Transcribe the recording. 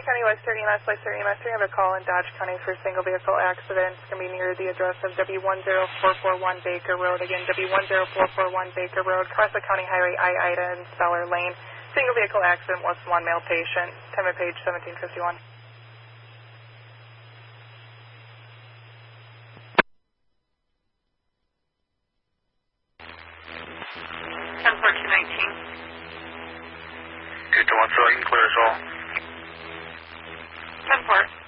County, Leicester EMS. We have a call in Dodge County for a single vehicle accident. It's going to be near the address of W10441 Baker Road. Again, W10441 Baker Road, Classic County Highway I-Ida and Speller Lane. Single vehicle accident, less than one male patient. Time of page 1751. Okay, 2-1, so you can clear us all. 10-4.